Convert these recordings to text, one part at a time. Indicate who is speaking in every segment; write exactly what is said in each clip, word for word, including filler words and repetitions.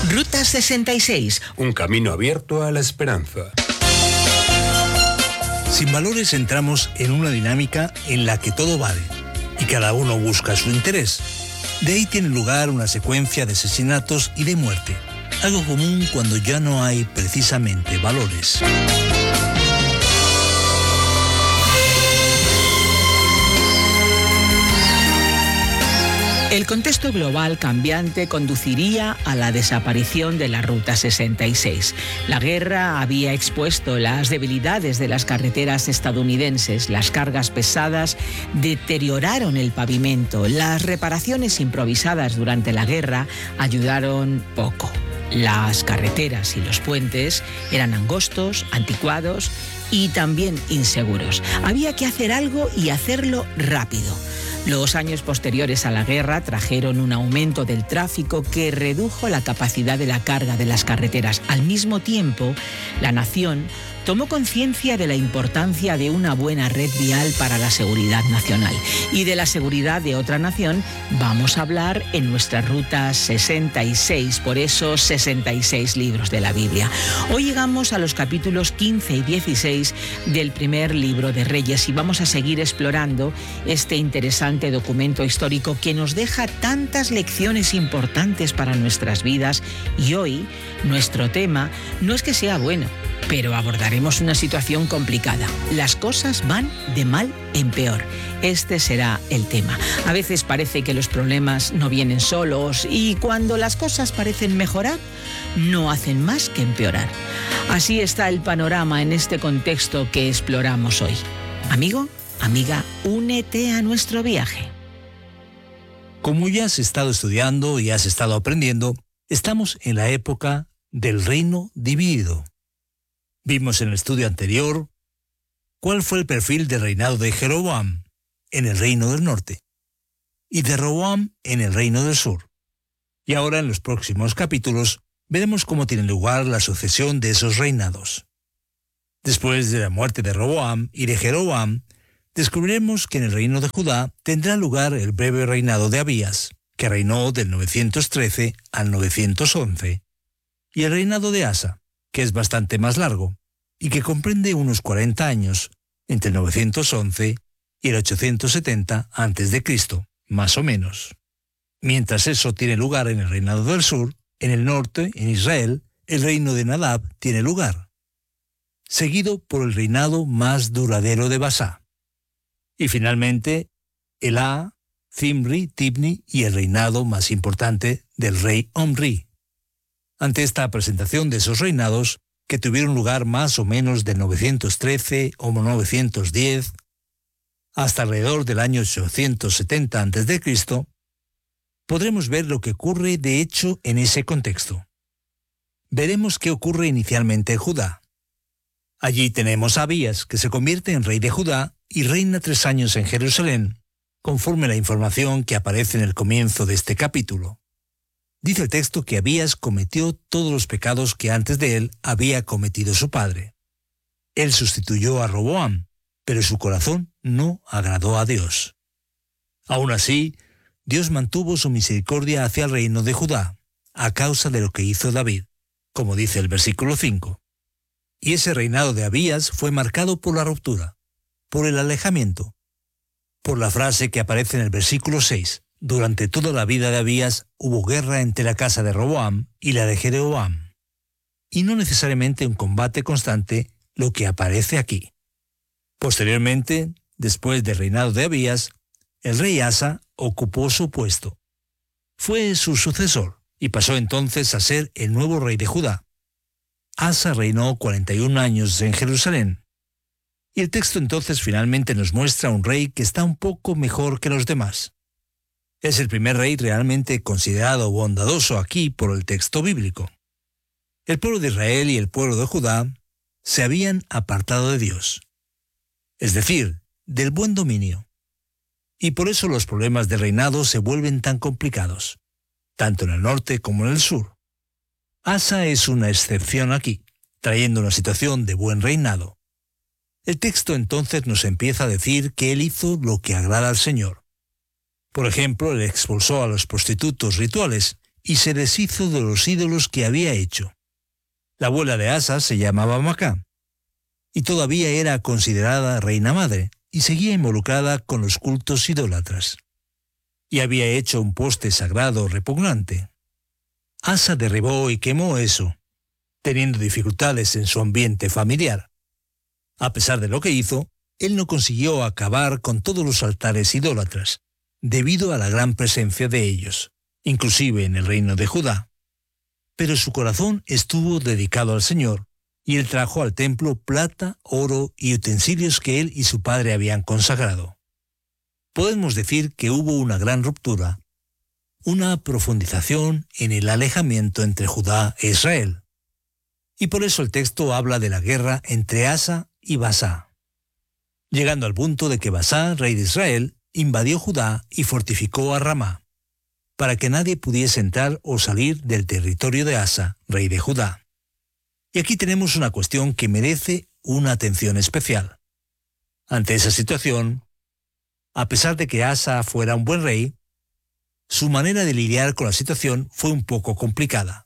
Speaker 1: Ruta sesenta y seis,
Speaker 2: un camino abierto a la esperanza.
Speaker 3: Sin valores entramos en una dinámica en la que todo vale y cada uno busca su interés. De ahí tiene lugar una secuencia de asesinatos y de muerte, algo común cuando ya no hay precisamente valores.
Speaker 1: El contexto global cambiante conduciría a la desaparición de la Ruta sesenta y seis. La guerra había expuesto las debilidades de las carreteras estadounidenses. Las cargas pesadas deterioraron el pavimento. Las reparaciones improvisadas durante la guerra ayudaron poco. Las carreteras y los puentes eran angostos, anticuados y también inseguros. Había que hacer algo y hacerlo rápido. Los años posteriores a la guerra trajeron un aumento del tráfico que redujo la capacidad de la carga de las carreteras. Al mismo tiempo, la nación tomó conciencia de la importancia de una buena red vial para la seguridad nacional. Y de la seguridad de otra nación vamos a hablar en nuestra Ruta sesenta y seis, por esos sesenta y seis libros de la Biblia. Hoy llegamos a los capítulos quince y dieciséis del primer libro de Reyes y vamos a seguir explorando este interesante documento histórico que nos deja tantas lecciones importantes para nuestras vidas. Y hoy nuestro tema no es que sea bueno, pero abordaremos una situación complicada. Las cosas van de mal en peor. Este será el tema. A veces parece que los problemas no vienen solos y cuando las cosas parecen mejorar, no hacen más que empeorar. Así está el panorama en este contexto que exploramos hoy. Amigo, amiga, únete a nuestro viaje.
Speaker 3: Como ya has estado estudiando y has estado aprendiendo, estamos en la época del reino dividido. Vimos en el estudio anterior cuál fue el perfil del reinado de Jeroboam en el reino del norte y de Roboam en el reino del sur. Y ahora en los próximos capítulos veremos cómo tiene lugar la sucesión de esos reinados. Después de la muerte de Roboam y de Jeroboam, descubriremos que en el reino de Judá tendrá lugar el breve reinado de Abías, que reinó del novecientos trece al novecientos once, y el reinado de Asa, que es bastante más largo y que comprende unos cuarenta años, entre el novecientos once y el ochocientos setenta antes de Cristo, más o menos. Mientras eso tiene lugar en el reinado del sur, en el norte, en Israel, el reino de Nadab tiene lugar, seguido por el reinado más duradero de Basá. Y finalmente, Elá, Zimri, Tibni y el reinado más importante del rey Omri. Ante esta presentación de esos reinados, que tuvieron lugar más o menos de novecientos trece o novecientos diez hasta alrededor del año ochocientos setenta antes de Cristo, podremos ver lo que ocurre de hecho en ese contexto. Veremos qué ocurre inicialmente en Judá. Allí tenemos a Abías, que se convierte en rey de Judá y reina tres años en Jerusalén, conforme a la información que aparece en el comienzo de este capítulo. Dice el texto que Abías cometió todos los pecados que antes de él había cometido su padre. Él sustituyó a Roboam, pero su corazón no agradó a Dios. Aún así, Dios mantuvo su misericordia hacia el reino de Judá, a causa de lo que hizo David, como dice el versículo cinco. Y ese reinado de Abías fue marcado por la ruptura, por el alejamiento, por la frase que aparece en el versículo seis. Durante toda la vida de Abías hubo guerra entre la casa de Roboam y la de Jeroboam, y no necesariamente un combate constante, lo que aparece aquí. Posteriormente, después del reinado de Abías, el rey Asa ocupó su puesto. Fue su sucesor, y pasó entonces a ser el nuevo rey de Judá. Asa reinó cuarenta y un años en Jerusalén, y el texto entonces finalmente nos muestra un rey que está un poco mejor que los demás. Es el primer rey realmente considerado bondadoso aquí por el texto bíblico. El pueblo de Israel y el pueblo de Judá se habían apartado de Dios, es decir, del buen dominio. Y por eso los problemas del reinado se vuelven tan complicados, tanto en el norte como en el sur. Asa es una excepción aquí, trayendo una situación de buen reinado. El texto entonces nos empieza a decir que él hizo lo que agrada al Señor. Por ejemplo, él expulsó a los prostitutos rituales y se deshizo de los ídolos que había hecho. La abuela de Asa se llamaba Macá, y todavía era considerada reina madre, y seguía involucrada con los cultos idólatras. Y había hecho un poste sagrado repugnante. Asa derribó y quemó eso, teniendo dificultades en su ambiente familiar. A pesar de lo que hizo, él no consiguió acabar con todos los altares idólatras, debido a la gran presencia de ellos, inclusive en el reino de Judá. Pero su corazón estuvo dedicado al Señor, y él trajo al templo plata, oro y utensilios que él y su padre habían consagrado. Podemos decir que hubo una gran ruptura, una profundización en el alejamiento entre Judá e Israel. Y por eso el texto habla de la guerra entre Asa y Basá, llegando al punto de que Basá, rey de Israel, invadió Judá y fortificó a Ramá, para que nadie pudiese entrar o salir del territorio de Asa, rey de Judá. Y aquí tenemos una cuestión que merece una atención especial. Ante esa situación, a pesar de que Asa fuera un buen rey, su manera de lidiar con la situación fue un poco complicada.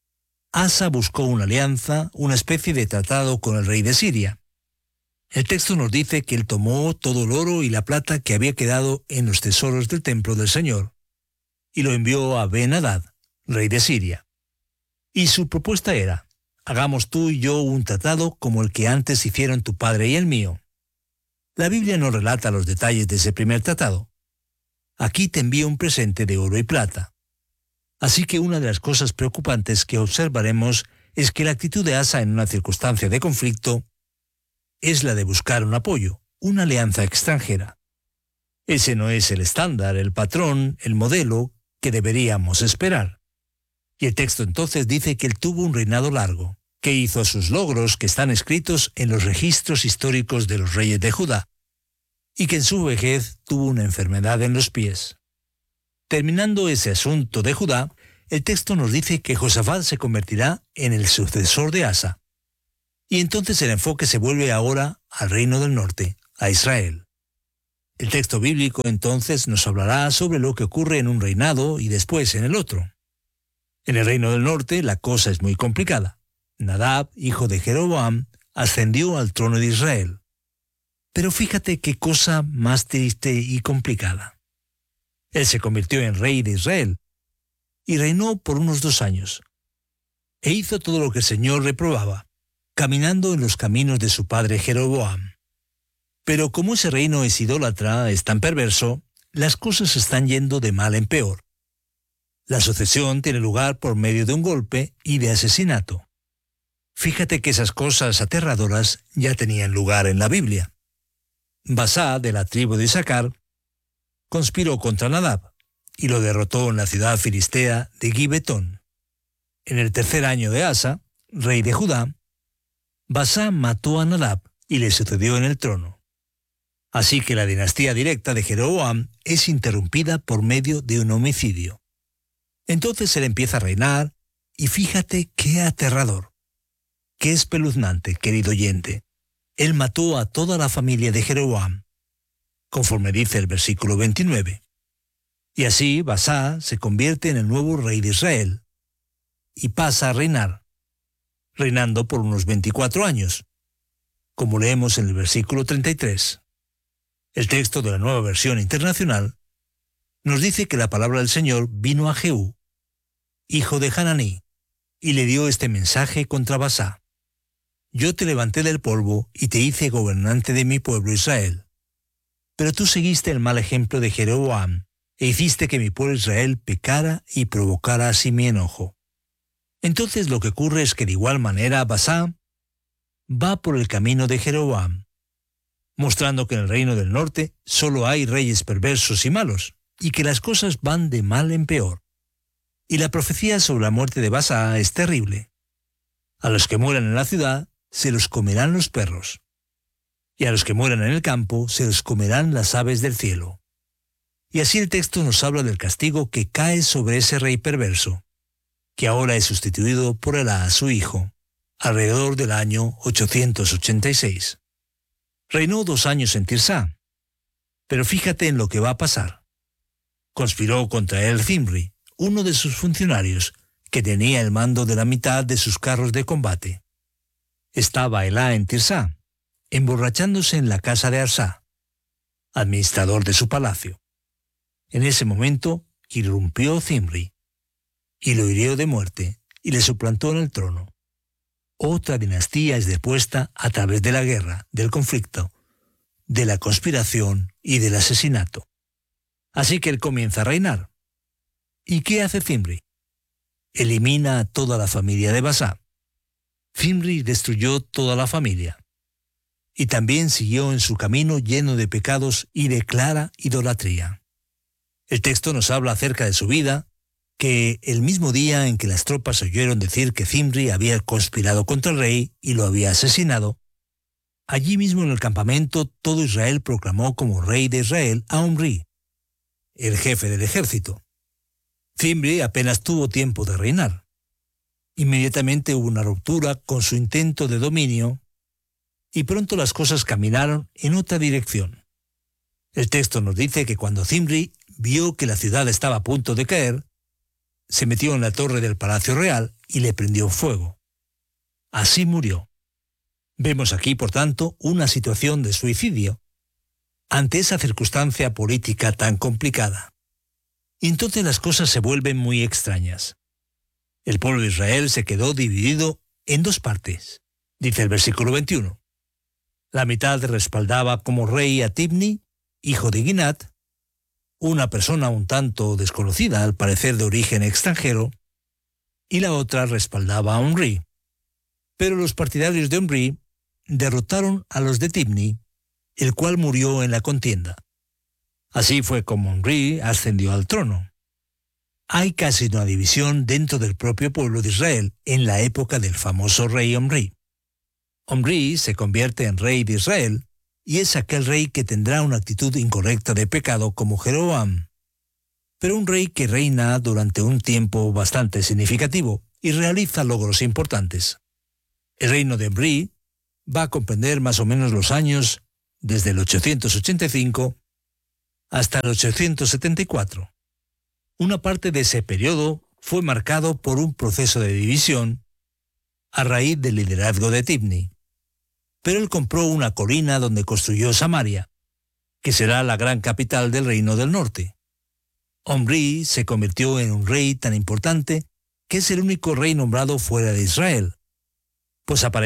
Speaker 3: Asa buscó una alianza, una especie de tratado con el rey de Siria. El texto nos dice que él tomó todo el oro y la plata que había quedado en los tesoros del templo del Señor y lo envió a Ben-Hadad, rey de Siria. Y su propuesta era: hagamos tú y yo un tratado como el que antes hicieron tu padre y el mío. La Biblia no relata los detalles de ese primer tratado. Aquí te envío un presente de oro y plata. Así que una de las cosas preocupantes que observaremos es que la actitud de Asa en una circunstancia de conflicto es la de buscar un apoyo, una alianza extranjera. Ese no es el estándar, el patrón, el modelo que deberíamos esperar. Y el texto entonces dice que él tuvo un reinado largo, que hizo sus logros que están escritos en los registros históricos de los reyes de Judá, y que en su vejez tuvo una enfermedad en los pies. Terminando ese asunto de Judá, el texto nos dice que Josafat se convertirá en el sucesor de Asa. Y entonces el enfoque se vuelve ahora al reino del norte, a Israel. El texto bíblico entonces nos hablará sobre lo que ocurre en un reinado y después en el otro. En el reino del norte la cosa es muy complicada. Nadab, hijo de Jeroboam, ascendió al trono de Israel. Pero fíjate qué cosa más triste y complicada. Él se convirtió en rey de Israel y reinó por unos dos años. E hizo todo lo que el Señor reprobaba, caminando en los caminos de su padre Jeroboam. Pero como ese reino es idólatra, es tan perverso, las cosas están yendo de mal en peor. La sucesión tiene lugar por medio de un golpe y de asesinato. Fíjate que esas cosas aterradoras ya tenían lugar en la Biblia. Basá, de la tribu de Isaacar, conspiró contra Nadab y lo derrotó en la ciudad filistea de Gibetón. En el tercer año de Asa, rey de Judá, Basá mató a Nadab y le sucedió en el trono. Así que la dinastía directa de Jeroboam es interrumpida por medio de un homicidio. Entonces él empieza a reinar y fíjate qué aterrador, qué espeluznante, querido oyente. Él mató a toda la familia de Jeroboam, conforme dice el versículo veintinueve. Y así Basá se convierte en el nuevo rey de Israel y pasa a reinar, reinando por unos veinticuatro años, como leemos en el versículo treinta y tres. El texto de la Nueva Versión Internacional nos dice que la palabra del Señor vino a Jehú, hijo de Hananí, y le dio este mensaje contra Basá: yo te levanté del polvo y te hice gobernante de mi pueblo Israel. Pero tú seguiste el mal ejemplo de Jeroboam e hiciste que mi pueblo Israel pecara y provocara así mi enojo. Entonces lo que ocurre es que de igual manera Basá va por el camino de Jeroboam, mostrando que en el reino del norte solo hay reyes perversos y malos, y que las cosas van de mal en peor. Y la profecía sobre la muerte de Basá es terrible. A los que mueran en la ciudad se los comerán los perros, y a los que mueran en el campo se los comerán las aves del cielo. Y así el texto nos habla del castigo que cae sobre ese rey perverso, que ahora es sustituido por Elá, su hijo, alrededor del año ochocientos ochenta y seis. Reinó dos años en Tirsá, pero fíjate en lo que va a pasar. Conspiró contra él Zimri, uno de sus funcionarios, que tenía el mando de la mitad de sus carros de combate. Estaba Elá en Tirsá, emborrachándose en la casa de Arsá, administrador de su palacio. En ese momento irrumpió Zimri, y lo hirió de muerte, y le suplantó en el trono. Otra dinastía es depuesta a través de la guerra, del conflicto, de la conspiración y del asesinato. Así que él comienza a reinar. ¿Y qué hace Zimri? Elimina a toda la familia de Basá. Zimri destruyó toda la familia. Y también siguió en su camino lleno de pecados y de clara idolatría. El texto nos habla acerca de su vida, que el mismo día en que las tropas oyeron decir que Zimri había conspirado contra el rey y lo había asesinado, allí mismo en el campamento todo Israel proclamó como rey de Israel a Omri, el jefe del ejército. Zimri apenas tuvo tiempo de reinar. Inmediatamente hubo una ruptura con su intento de dominio y pronto las cosas caminaron en otra dirección. El texto nos dice que cuando Zimri vio que la ciudad estaba a punto de caer, se metió en la torre del Palacio Real y le prendió fuego. Así murió. Vemos aquí, por tanto, una situación de suicidio ante esa circunstancia política tan complicada. Y entonces las cosas se vuelven muy extrañas. El pueblo de Israel se quedó dividido en dos partes, dice el versículo veintiuno. La mitad respaldaba como rey a Tibni, hijo de Ginat, una persona un tanto desconocida, al parecer de origen extranjero, y la otra respaldaba a Omri. Pero los partidarios de Omri derrotaron a los de Tibni, el cual murió en la contienda. Así fue como Omri ascendió al trono. Hay casi una división dentro del propio pueblo de Israel en la época del famoso rey Omri. Omri se convierte en rey de Israel, y es aquel rey que tendrá una actitud incorrecta de pecado como Jeroboam, pero un rey que reina durante un tiempo bastante significativo y realiza logros importantes. El reino de Omri va a comprender más o menos los años desde el ochocientos ochenta y cinco hasta el ochocientos setenta y cuatro. Una parte de ese periodo fue marcado por un proceso de división a raíz del liderazgo de Tibni. Pero él compró una colina donde construyó Samaria, que será la gran capital del reino del norte. Omri se convirtió en un rey tan importante que es el único rey nombrado fuera de Israel, pues aparece